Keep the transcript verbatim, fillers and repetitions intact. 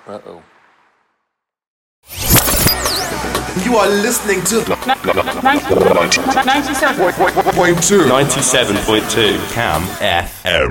Uh-oh. You are listening to ninety-seven point two ninety-seven point two Cam F M.